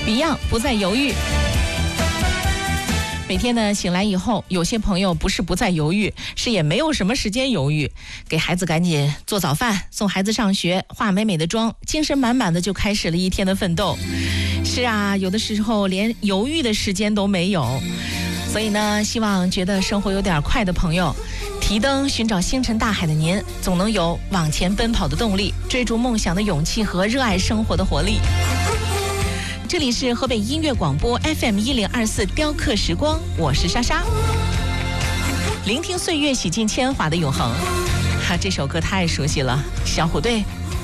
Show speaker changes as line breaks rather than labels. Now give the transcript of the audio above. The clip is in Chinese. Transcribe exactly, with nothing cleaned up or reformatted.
Beyond 不再犹豫。每天呢醒来以后，有些朋友不是不再犹豫，是也没有什么时间犹豫，给孩子赶紧做早饭，送孩子上学，化美美的妆，精神满满的就开始了一天的奋斗。是啊，有的时候连犹豫的时间都没有。所以呢，希望觉得生活有点快的朋友，提灯寻找星辰大海的您，总能有往前奔跑的动力，追逐梦想的勇气和热爱生活的活力。这里是河北音乐广播 F M 一零二四雕刻时光，我是莎莎。聆听岁月洗尽铅华的永恒，哈，这首歌太熟悉了，小虎队